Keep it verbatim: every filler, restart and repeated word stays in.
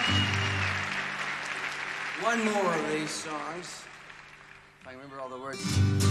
One more of these songs, if I can remember all the words.